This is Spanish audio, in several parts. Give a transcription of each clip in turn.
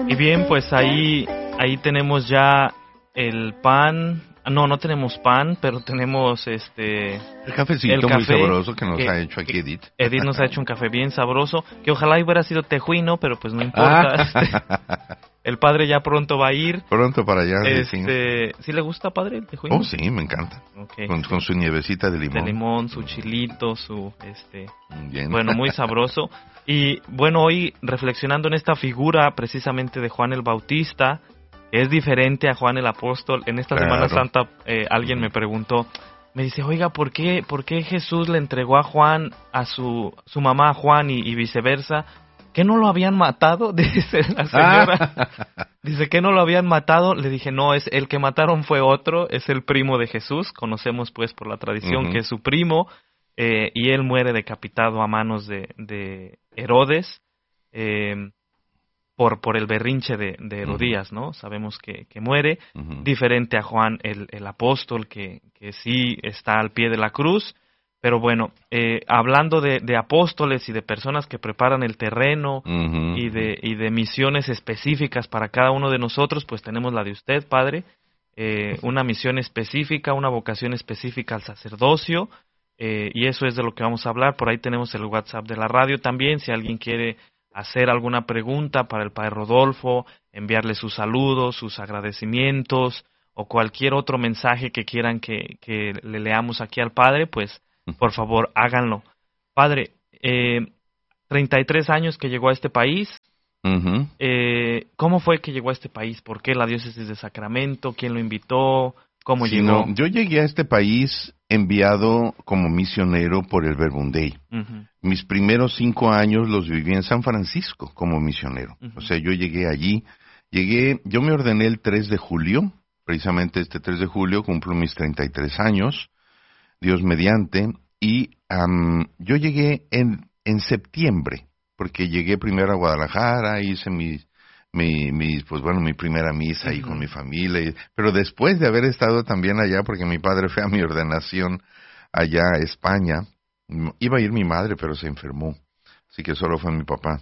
Y bien, pues ahí tenemos ya el pan. No tenemos pan, pero tenemos el cafecito muy sabroso que nos ha hecho aquí Edith. Edith nos ha hecho un café bien sabroso, que ojalá hubiera sido tejuino, pero pues no importa. El padre ya pronto va a ir. Pronto para allá. ¿Sí le gusta, padre, el tejuino? Oh, sí, me encanta. Okay. Con su nievecita de limón. De limón, su chilito, su Bien. Bueno, muy sabroso. Y bueno, hoy reflexionando en esta figura precisamente de Juan el Bautista, es diferente a Juan el Apóstol. En esta Semana Santa alguien me preguntó, me dice, oiga, ¿por qué Jesús le entregó a Juan, a su mamá a Juan y viceversa? ¿Que no lo habían matado? Dice la señora. Dice que no lo habían matado. Le dije, no, es el que mataron fue otro, es el primo de Jesús. Conocemos pues por la tradición que es su primo, y él muere decapitado a manos de Herodes. Por el berrinche de Herodías, ¿no? Sabemos que muere, diferente a Juan el apóstol, que sí está al pie de la cruz. Pero bueno, hablando de apóstoles y de personas que preparan el terreno y de misiones específicas para cada uno de nosotros, pues tenemos la de usted, padre, una misión específica, una vocación específica al sacerdocio, y eso es de lo que vamos a hablar. Por ahí tenemos el WhatsApp de la radio también, si alguien quiere hacer alguna pregunta para el padre Rodolfo, enviarle sus saludos, sus agradecimientos o cualquier otro mensaje que quieran que le leamos aquí al padre, pues por favor háganlo. Padre, 33 años que llegó a este país. ¿Cómo fue que llegó a este país? ¿Por qué la diócesis de Sacramento? ¿Quién lo invitó? ¿Cómo llegó? Yo llegué a este país enviado como misionero por el Verbundey. Mis primeros 5 años los viví en San Francisco como misionero. O sea, yo llegué allí. Yo me ordené el 3 de julio. Precisamente este 3 de julio cumplo mis 33 años. Dios mediante. Y yo llegué en septiembre, porque llegué primero a Guadalajara, hice mi primera misa ahí con mi familia, pero después de haber estado también allá, porque mi padre fue a mi ordenación allá a España, iba a ir mi madre, pero se enfermó, así que solo fue mi papá.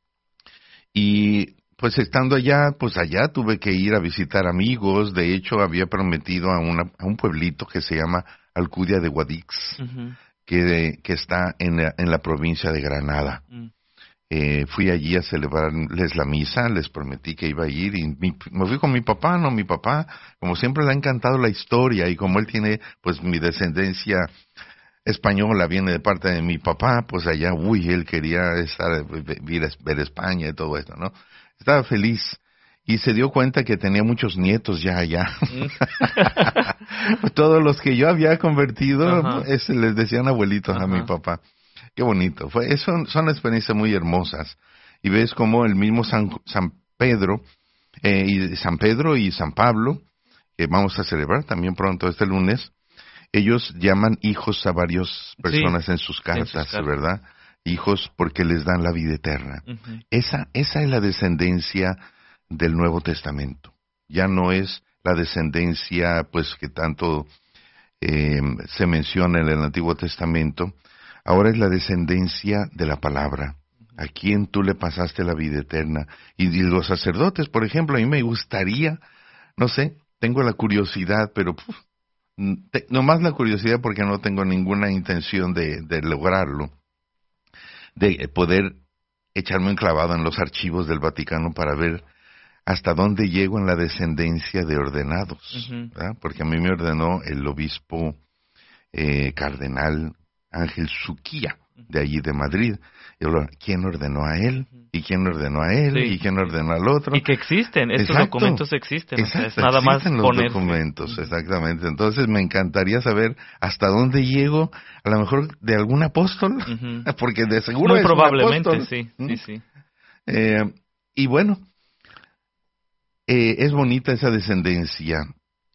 Y pues estando allá, pues allá tuve que ir a visitar amigos. De hecho había prometido a un pueblito que se llama Alcudia de Guadix, que está en la provincia de Granada. Fui allí a celebrarles la misa, les prometí que iba a ir y me fui con mi papá. Mi papá, como siempre le ha encantado la historia y como él tiene pues mi descendencia española, viene de parte de mi papá, pues allá, él quería ver España y todo esto, ¿no? Estaba feliz y se dio cuenta que tenía muchos nietos ya allá. Todos los que yo había convertido, les decían abuelitos a mi papá. Qué bonito. Son experiencias muy hermosas. Y ves cómo el mismo San Pedro y San Pablo, que vamos a celebrar también pronto este lunes, ellos llaman hijos a varias personas en sus cartas, ¿verdad? Hijos porque les dan la vida eterna. Esa es la descendencia del Nuevo Testamento. Ya no es la descendencia pues que tanto se menciona en el Antiguo Testamento. Ahora es la descendencia de la palabra. ¿A quién tú le pasaste la vida eterna? Y los sacerdotes, por ejemplo, a mí me gustaría, no sé, tengo la curiosidad, pero nomás la curiosidad porque no tengo ninguna intención de lograrlo, de poder echarme un clavado en los archivos del Vaticano para ver hasta dónde llego en la descendencia de ordenados, ¿verdad? Porque a mí me ordenó el obispo cardenal Ángel Suquía, de allí de Madrid. ¿Quién ordenó a él? ¿Y quién ordenó a él? ¿Y quién ordenó al otro? Y que existen, estos documentos existen. Exacto, es nada más existen los documentos, exactamente. Entonces me encantaría saber hasta dónde llego, a lo mejor de algún apóstol, porque de seguro muy es probablemente, un apóstol. sí. Y bueno, es bonita esa descendencia.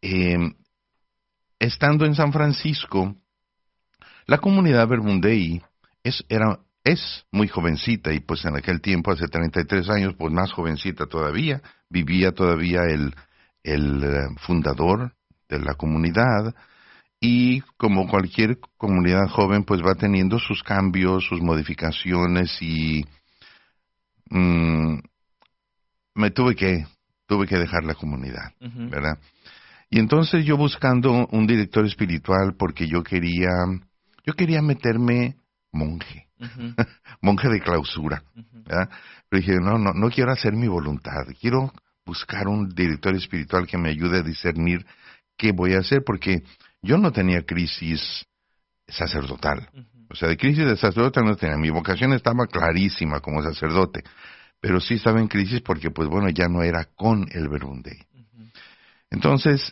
Estando en San Francisco, la comunidad Verbundey es muy jovencita y pues en aquel tiempo, hace 33 años, pues más jovencita todavía, vivía todavía el fundador de la comunidad y como cualquier comunidad joven pues va teniendo sus cambios, sus modificaciones y tuve que dejar la comunidad, ¿verdad? Y entonces yo buscando un director espiritual porque yo quería meterme monje, monje de clausura, ¿verdad? Pero dije, no quiero hacer mi voluntad, quiero buscar un director espiritual que me ayude a discernir qué voy a hacer, porque yo no tenía crisis sacerdotal. O sea, de crisis de sacerdote no tenía. Mi vocación estaba clarísima como sacerdote, pero sí estaba en crisis porque, pues bueno, ya no era con el Verbum Dei. Entonces,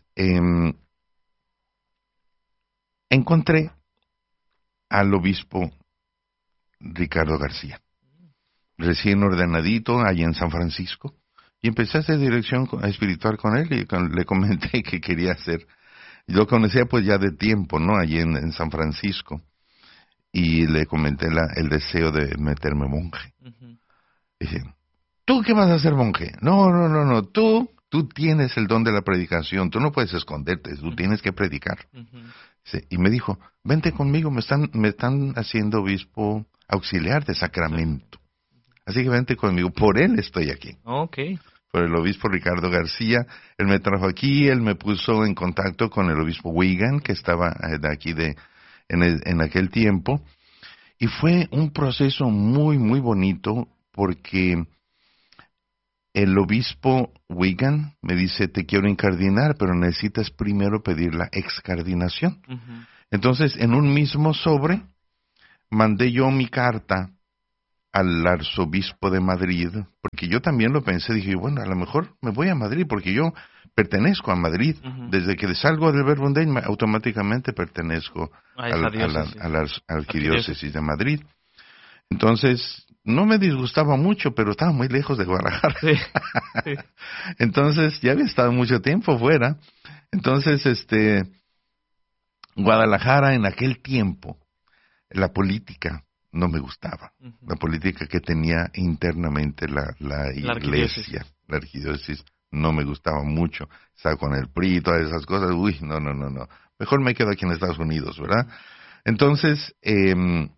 encontré al obispo Ricardo García, recién ordenadito allí en San Francisco, y empecé a hacer dirección espiritual con él, y le comenté que quería hacer. Yo conocía pues ya de tiempo, ¿no? Allí en San Francisco, y le comenté el deseo de meterme monje. Dije, ¿tú qué vas a hacer monje? No, tú tienes el don de la predicación, tú no puedes esconderte, tú tienes que predicar. Sí, y me dijo, vente conmigo, me están haciendo obispo auxiliar de Sacramento. Así que vente conmigo, por él estoy aquí. Okay. Por el obispo Ricardo García, él me trajo aquí, él me puso en contacto con el obispo Wigan, que estaba de aquí en aquel tiempo, y fue un proceso muy, muy bonito, porque el obispo Wigan me dice, te quiero incardinar, pero necesitas primero pedir la excardinación. Entonces, en un mismo sobre, mandé yo mi carta al arzobispo de Madrid, porque yo también lo pensé, dije, bueno, a lo mejor me voy a Madrid, porque yo pertenezco a Madrid. Desde que salgo del Verbum Dei, automáticamente pertenezco a la arquidiócesis de Madrid. Entonces, no me disgustaba mucho, pero estaba muy lejos de Guadalajara. Sí. Entonces, ya había estado mucho tiempo fuera. Entonces, Guadalajara en aquel tiempo, la política no me gustaba. La política que tenía internamente la iglesia, la arquidiócesis, no me gustaba mucho. Estaba con el PRI y todas esas cosas. Uy, no. Mejor me quedo aquí en Estados Unidos, ¿verdad? Entonces, él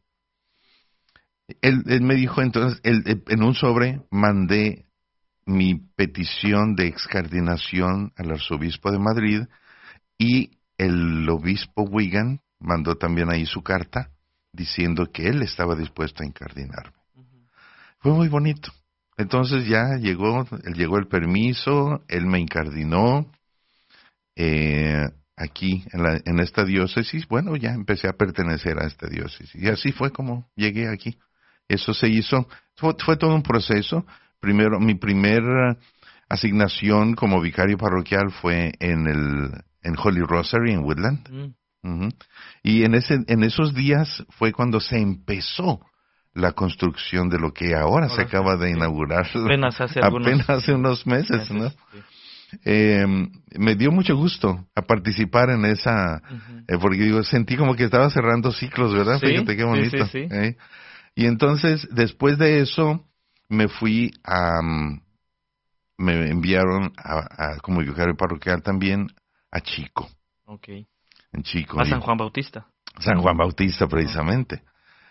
me dijo, entonces, en un sobre mandé mi petición de excardinación al arzobispo de Madrid, y el obispo Wigan mandó también ahí su carta diciendo que él estaba dispuesto a incardinarme. Fue muy bonito. Entonces ya llegó el permiso, él me incardinó aquí en esta diócesis. Bueno, ya empecé a pertenecer a esta diócesis, y así fue como llegué aquí. Eso se hizo, fue todo un proceso. Primero, mi primera asignación como vicario parroquial fue en Holy Rosary en Woodland. Y en esos días fue cuando se empezó la construcción de lo que ahora se acaba de inaugurar. Apenas hace unos meses, ¿no? Sí. Me dio mucho gusto a participar en esa, porque sentí como que estaba cerrando ciclos, ¿verdad? Sí, fíjate qué bonito. Sí. Y entonces, después de eso, me enviaron como vicario parroquial también a Chico. Okay. En Chico. A San Juan Bautista. San Juan Bautista, precisamente.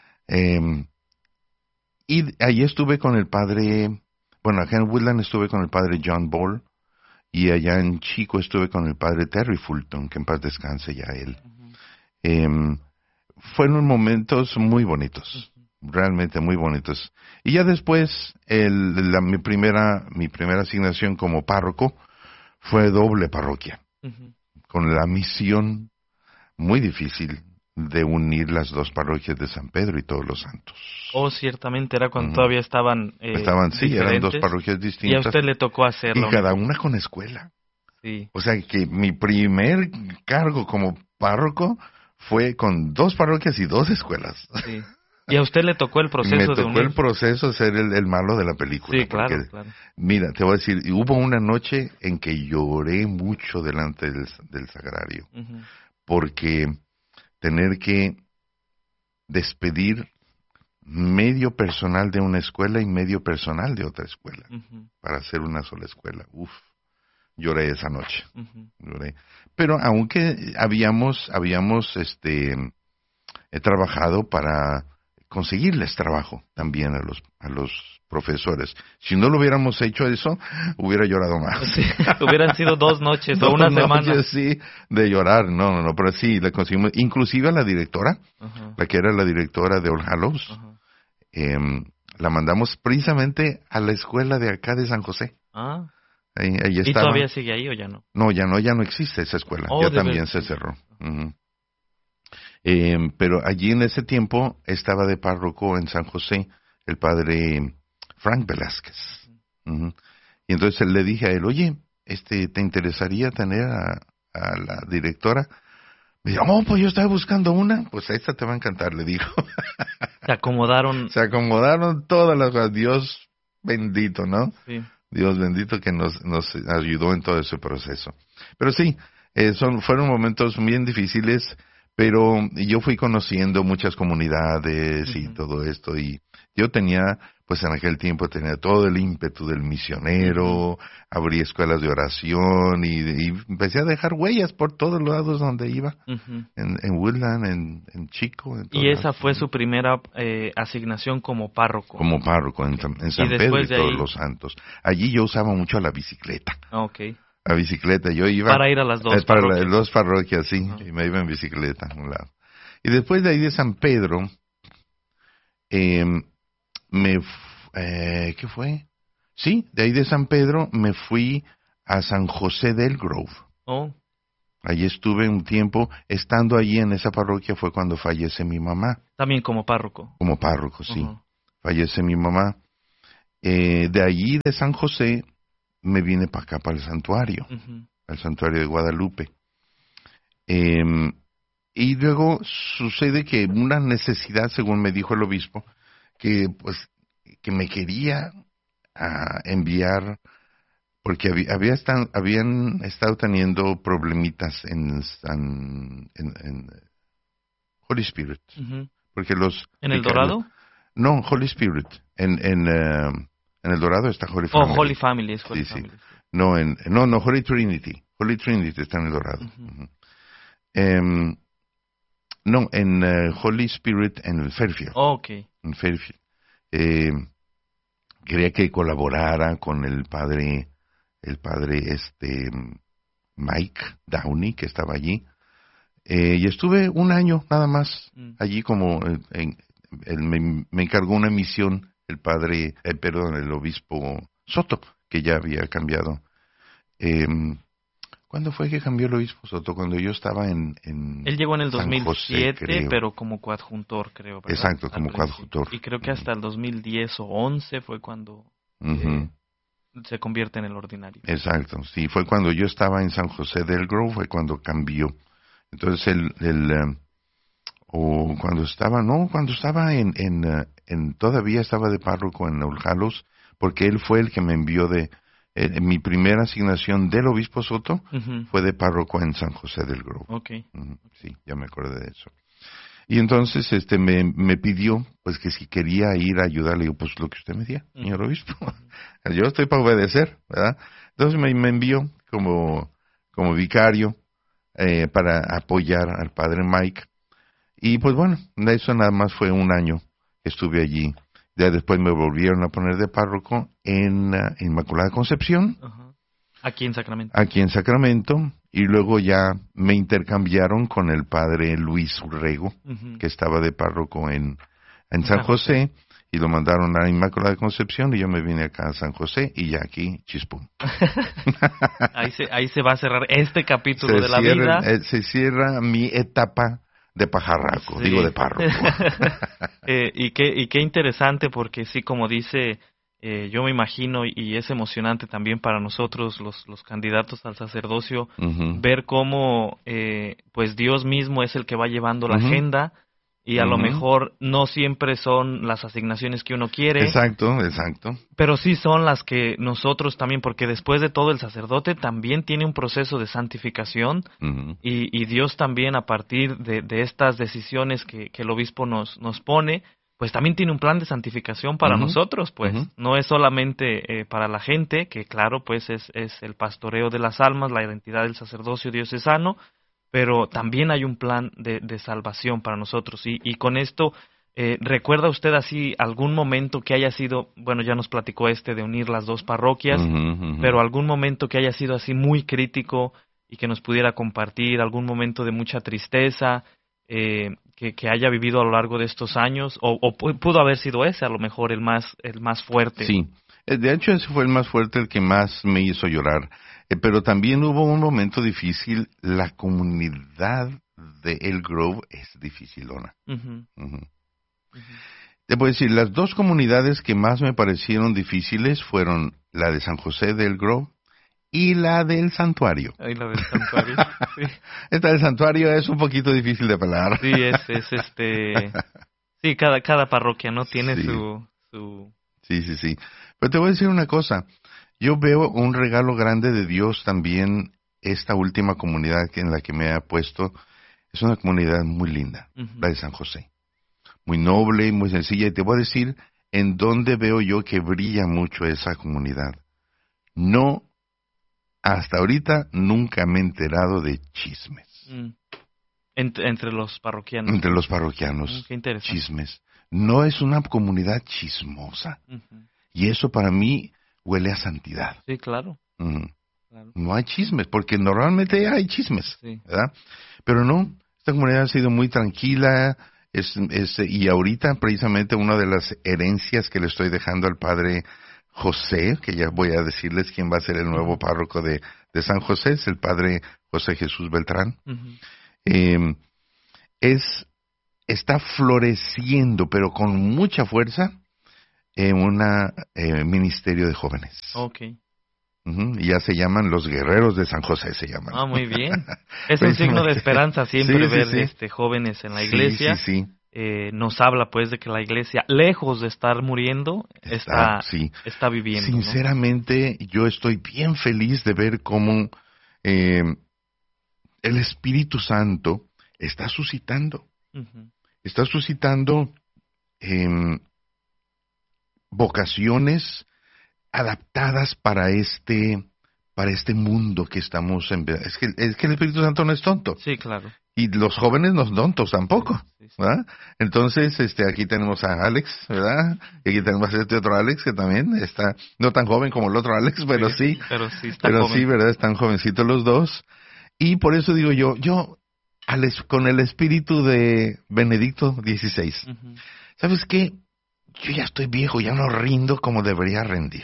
Y allí estuve con el padre, bueno, acá en Woodland estuve con el padre John Ball, y allá en Chico estuve con el padre Terry Fulton, que en paz descanse ya él. Fueron momentos muy bonitos, realmente muy bonitos. Y ya después, mi primera asignación como párroco fue doble parroquia, con la misión muy difícil de unir las dos parroquias de San Pedro y Todos los Santos. Oh, ciertamente era cuando todavía estaban sí, eran dos parroquias distintas. Y a usted le tocó hacerlo. Y cada una con escuela. Sí. O sea, que mi primer cargo como párroco fue con dos parroquias y dos escuelas. Sí. Y a usted le tocó el proceso de unir. Me tocó el proceso de ser el malo de la película. Sí, claro. Mira, te voy a decir, hubo una noche en que lloré mucho delante del sagrario. Porque tener que despedir medio personal de una escuela y medio personal de otra escuela para hacer una sola escuela. Lloré esa noche. Lloré. Pero aunque habíamos trabajado para conseguirles trabajo también a los profesores. Si no lo hubiéramos hecho eso, hubiera llorado más. Sí, hubieran sido 2 noches o una semana. Noches, sí, de llorar, no, pero sí, le conseguimos, inclusive a la directora, la que era la directora de All Hallows, la mandamos precisamente a la escuela de acá de San José. Ahí estaba. ¿Y todavía sigue ahí o ya no? No, ya no existe esa escuela, ya también se cerró. Pero allí en ese tiempo estaba de párroco en San José el padre Frank Velázquez. Y entonces le dije a él, oye, ¿te interesaría tener a la directora? Me dijo, pues yo estaba buscando una, pues esta te va a encantar, le dijo. Se acomodaron todas las cosas, Dios bendito, ¿no? Sí. Dios bendito que nos ayudó en todo ese proceso. Pero sí, fueron momentos bien difíciles, pero yo fui conociendo muchas comunidades y todo esto, y yo tenía, pues en aquel tiempo tenía todo el ímpetu del misionero, abrí escuelas de oración y empecé a dejar huellas por todos los lados donde iba, en Woodland, en Chico. ¿Y esa fue su primera asignación como párroco? Como párroco en San Pedro y Todos los Santos. Allí yo usaba mucho la bicicleta. La bicicleta, yo iba... Para ir a las 2 para parroquias. Las 2 parroquias, sí, y me iba en bicicleta a un lado. Y después de ahí de San Pedro, ¿qué fue? Sí, de ahí de San Pedro me fui a San José del Grove. Allí estuve un tiempo, estando allí en esa parroquia fue cuando fallece mi mamá. También como párroco. Como párroco, sí. Fallece mi mamá. De allí de San José me vine para acá, para el santuario, al santuario de Guadalupe. Y luego sucede que una necesidad, según me dijo el obispo, que me quería enviar, porque habían estado teniendo problemitas en Holy Spirit. Porque ¿En El Dorado? No, Holy Spirit. En El Dorado está Holy Family. Holy Family es Holy Family. Sí. No, Holy Trinity. Holy Trinity está en El Dorado. En Holy Spirit en el Fairfield. En Fairfield. Quería que colaborara con el padre Mike Downey, que estaba allí. Y estuve un año nada más allí como me encargó una misión el obispo Soto, que ya había cambiado. ¿Cuándo fue que cambió el obispo Soto? Cuando yo estaba en Él llegó en el San 2007, José, pero como coadjuntor, creo, ¿verdad? Exacto, como coadjuntor. Y creo que hasta el 2010 o 11 fue cuando se convierte en el ordinario. Exacto, sí, fue cuando yo estaba en San José del Grove, fue cuando cambió. Entonces cuando estaba todavía estaba de párroco en All Hallows, porque él fue el que me envió mi primera asignación del obispo Soto fue de párroco en San José del Grove. Sí, ya me acordé de eso. Y entonces me pidió pues que si quería ir a ayudarle. Digo, pues lo que usted me diga, señor obispo. Yo estoy para obedecer, ¿verdad? Entonces me envió como vicario para apoyar al padre Mike. Y pues bueno, eso nada más fue un año que estuve allí. Ya después me volvieron a poner de párroco en Inmaculada Concepción. Aquí en Sacramento. Aquí en Sacramento. Y luego ya me intercambiaron con el padre Luis Urrego, que estaba de párroco en San José, y lo mandaron a Inmaculada Concepción, y yo me vine acá a San José, y ya aquí, chispum. ahí se va a cerrar este capítulo de la vida. Se cierra mi etapa de pajarraco, digo de párroco. Y qué interesante, porque sí, como dice, yo me imagino, y es emocionante también para nosotros, los candidatos al sacerdocio, ver cómo pues Dios mismo es el que va llevando la agenda, y a lo mejor no siempre son las asignaciones que uno quiere. Exacto. Pero sí son las que nosotros también, porque después de todo el sacerdote también tiene un proceso de santificación, y Dios también, a partir de estas decisiones que el obispo nos pone, pues también tiene un plan de santificación para nosotros, pues. No es solamente para la gente, que claro, pues es el pastoreo de las almas, la identidad del sacerdocio diocesano, pero también hay un plan de salvación para nosotros. Y con esto ¿recuerda usted así algún momento que haya sido, bueno, ya nos platicó de unir las dos parroquias, pero algún momento que haya sido así muy crítico y que nos pudiera compartir, algún momento de mucha tristeza que haya vivido a lo largo de estos años, o pudo haber sido ese a lo mejor el más fuerte? Sí, de hecho ese fue el más fuerte, el que más me hizo llorar, pero también hubo un momento difícil. La comunidad de El Grove es dificilona. Te puedo decir, las dos comunidades que más me parecieron difíciles fueron la de San José del Grove y la del Santuario. Y la del Santuario, sí. Esta del Santuario es un poquito difícil de pelar. Sí, sí, cada parroquia, ¿no? Tiene sí. su... Sí. Pero te voy a decir una cosa. Yo veo un regalo grande de Dios también. Esta última comunidad en la que me ha puesto es una comunidad muy linda, la de San José. Muy noble, muy sencilla. Y te voy a decir en dónde veo yo que brilla mucho esa comunidad. No, hasta ahorita nunca me he enterado de chismes. Entre los parroquianos. Entre los parroquianos. Qué interesante. Chismes. No es una comunidad chismosa. Y eso para mí huele a santidad. Sí, claro. Claro. No hay chismes, porque normalmente hay chismes, sí. ¿Verdad? Pero no, esta comunidad ha sido muy tranquila, y ahorita precisamente una de las herencias que le estoy dejando al padre José, que ya voy a decirles quién va a ser el nuevo párroco de San José, es el padre José Jesús Beltrán. Está floreciendo, pero con mucha fuerza, un ministerio de jóvenes. Okay. Y ya se llaman los guerreros de San José, se llaman. Muy bien. Es un signo de esperanza siempre ver jóvenes en la iglesia. Sí. Nos habla pues de que la iglesia, lejos de estar muriendo, está viviendo. Sinceramente, ¿no? Yo estoy bien feliz de ver cómo el Espíritu Santo está suscitando. Está suscitando vocaciones adaptadas para este mundo que estamos en. Es que el Espíritu Santo no es tonto. Sí, claro. Y los jóvenes no son tontos tampoco, sí. ¿Verdad? Entonces, aquí tenemos a Alex, ¿verdad? Y aquí tenemos a este otro Alex que también está, no tan joven como el otro Alex, pero sí. Pero joven. Sí, ¿verdad? Están jovencitos los dos. Y por eso digo yo con el espíritu de Benedicto XVI, ¿sabes qué? Yo ya estoy viejo, ya no rindo como debería rendir.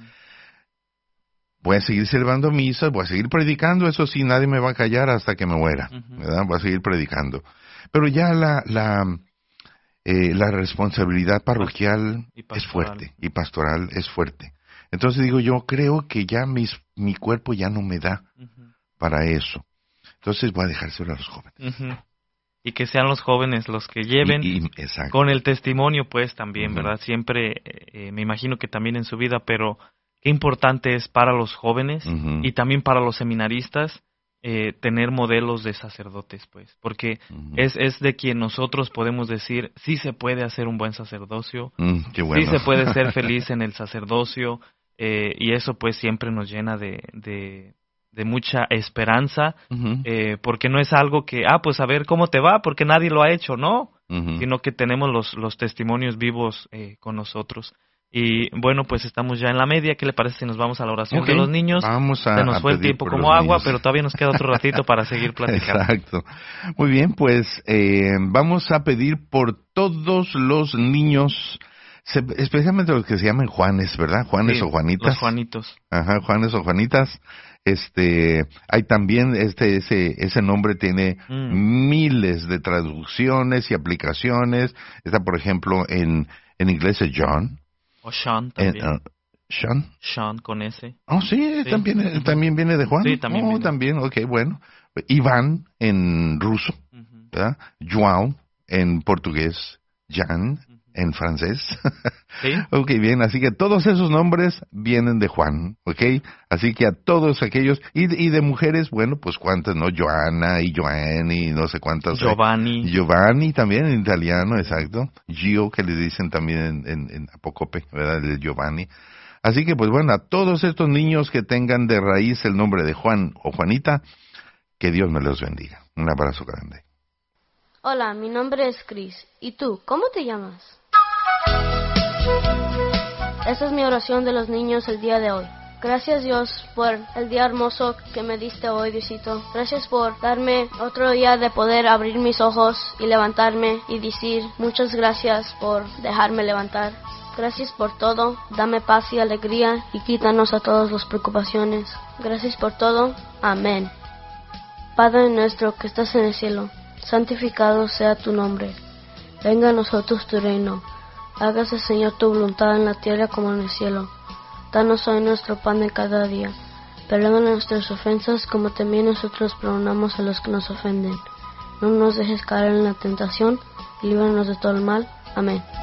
Voy a seguir celebrando misas, voy a seguir predicando, eso sí, nadie me va a callar hasta que me muera, ¿verdad? Voy a seguir predicando. Pero ya la responsabilidad parroquial es fuerte, y pastoral es fuerte. Entonces digo, yo creo que ya mi cuerpo ya no me da para eso. Entonces voy a dejárselo a los jóvenes. Y que sean los jóvenes los que lleven con el testimonio, pues, también, ¿verdad? Siempre, me imagino que también en su vida, pero qué importante es para los jóvenes y también para los seminaristas tener modelos de sacerdotes, pues, porque es de quien nosotros podemos decir, sí se puede hacer un buen sacerdocio, qué bueno. Sí se puede ser feliz en el sacerdocio, y eso, pues, siempre nos llena de mucha esperanza, porque no es algo que, pues a ver cómo te va, porque nadie lo ha hecho, ¿no? Sino que tenemos los testimonios vivos con nosotros. Y bueno, pues estamos ya en la media. ¿Qué le parece si nos vamos a la oración de los niños? Se nos fue el tiempo como agua, pero todavía nos queda otro ratito para seguir platicando. Exacto. Muy bien, pues vamos a pedir por todos los niños, especialmente los que se llaman Juanes, ¿verdad? Juanes o Juanitas. Los Juanitos. Ajá, Juanes o Juanitas. Hay también ese nombre tiene miles de traducciones y aplicaciones. Está, por ejemplo, en inglés es John. O Sean también. ¿Sean? Sean con S. Oh, sí. También viene de Juan. Sí, también. También, ok, bueno. Iván en ruso, ¿verdad? João en portugués, Jan en francés. ¿Sí? Ok, bien, así que todos esos nombres vienen de Juan, ok. Así que a todos aquellos, y de mujeres, bueno, pues cuántas, ¿no? Joana y Joanny, no sé cuántas. Giovanni. Giovanni también en italiano, exacto. Gio, que le dicen también en Apocope, ¿verdad? De Giovanni. Así que, pues bueno, a todos estos niños que tengan de raíz el nombre de Juan o Juanita, que Dios me los bendiga. Un abrazo grande. Hola, mi nombre es Chris. ¿Y tú, cómo te llamas? Esta es mi oración de los niños el día de hoy. Gracias Dios por el día hermoso que me diste hoy, Diosito. Gracias por darme otro día de poder abrir mis ojos y levantarme y decir muchas gracias por dejarme levantar. Gracias por todo, dame paz y alegría y quítanos a todas las preocupaciones. Gracias por todo, amén. Padre nuestro que estás en el cielo, santificado sea tu nombre. Venga a nosotros tu reino. Hágase, Señor, tu voluntad en la tierra como en el cielo. Danos hoy nuestro pan de cada día. Perdona nuestras ofensas como también nosotros perdonamos a los que nos ofenden. No nos dejes caer en la tentación y líbranos de todo el mal. Amén.